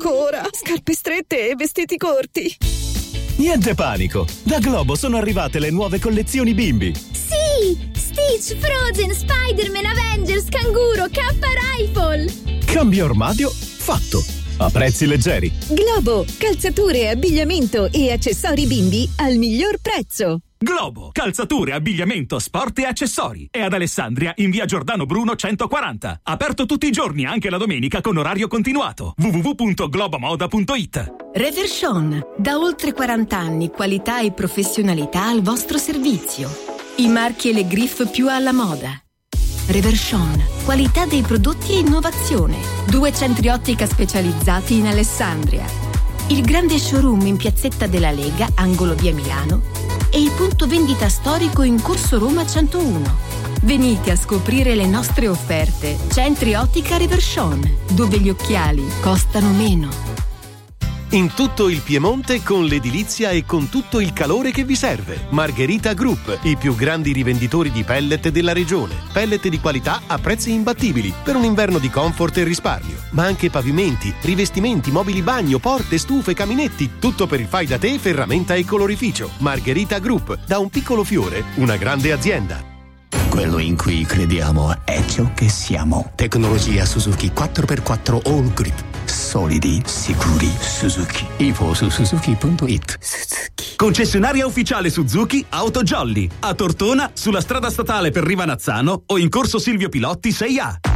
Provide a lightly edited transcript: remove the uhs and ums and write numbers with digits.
ancora. Scarpe strette e vestiti corti. Niente panico. Da Globo sono arrivate le nuove collezioni bimbi. Sì! Stitch, Frozen, Spider-Man, Avengers, Canguro, K-Rifle. Cambio armadio fatto. A prezzi leggeri. Globo, calzature, abbigliamento e accessori bimbi al miglior prezzo. Globo, calzature, abbigliamento, sport e accessori. È ad Alessandria in via Giordano Bruno 140. Aperto tutti i giorni, anche la domenica con orario continuato. www.globomoda.it. Reverchon, da oltre 40 anni qualità e professionalità al vostro servizio. I marchi e le griffe più alla moda. Reverchon, qualità dei prodotti e innovazione. 2 centri ottica specializzati in Alessandria. Il grande showroom in Piazzetta della Lega, angolo via Milano, e il punto vendita storico in Corso Roma 101. Venite a scoprire le nostre offerte. Centri Ottica Reverchon, dove gli occhiali costano meno. In tutto il Piemonte con l'edilizia e con tutto il calore che vi serve. Margherita Group, i più grandi rivenditori di pellet della regione. Pellet di qualità a prezzi imbattibili per un inverno di comfort e risparmio. Ma anche pavimenti, rivestimenti, mobili bagno, porte, stufe, caminetti. Tutto per il fai da te, ferramenta e colorificio. Margherita Group, da un piccolo fiore, una grande azienda. Quello in cui crediamo è ciò che siamo. Tecnologia Suzuki 4x4 All Grip. Solidi, sicuri, Suzuki. Info su suzuki.it. Suzuki. Concessionaria ufficiale Suzuki Auto Jolly. A Tortona, sulla strada statale per Rivanazzano o in corso Silvio Pilotti 6A.